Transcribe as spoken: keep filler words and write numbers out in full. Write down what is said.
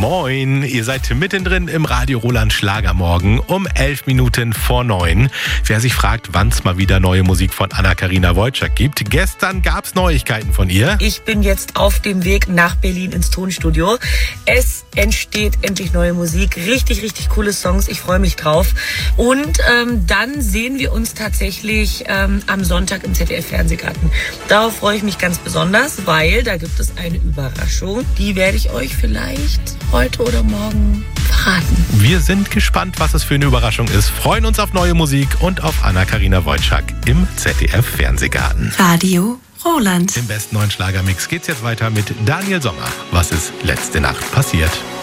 Moin, ihr seid mittendrin im Radio Roland Schlagermorgen um elf Minuten vor neun. Wer sich fragt, wann es mal wieder neue Musik von Anna-Karina Wojcik gibt, gestern gab es Neuigkeiten von ihr. Ich bin jetzt auf dem Weg nach Berlin ins Tonstudio. Es entsteht endlich neue Musik, richtig, richtig coole Songs, ich freue mich drauf. Und ähm, dann sehen wir uns tatsächlich ähm, am Sonntag im Z D F-Fernsehgarten. Darauf freue ich mich ganz besonders, weil da gibt es eine Überraschung. Die werde ich euch vielleicht heute oder morgen verraten. Wir sind gespannt, was es für eine Überraschung ist. Freuen uns auf neue Musik und auf Anna-Karina Wojcik im Z D F-Fernsehgarten. Radio Roland. Im besten neuen Schlagermix geht's jetzt weiter mit Daniel Sommer. Was ist letzte Nacht passiert?